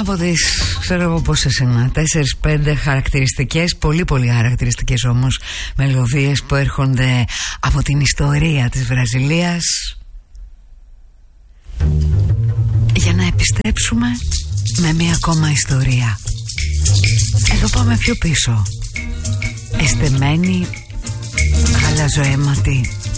από τις, ξέρω εγώ πόσες είναι, 4-5 χαρακτηριστικές, πολύ πολύ χαρακτηριστικές όμως μελωδίες που έρχονται από την ιστορία της Βραζιλίας, για να επιστρέψουμε με μία ακόμα ιστορία. Εδώ πάμε πιο πίσω. Εστεμένη, χαλαζοαίματη,